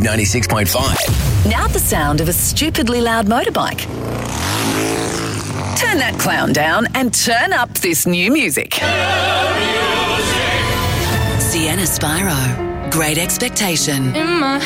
96.5. Now the sound of a stupidly loud motorbike. Turn that clown down and turn up this new music. Sienna Spyro, Great Expectation.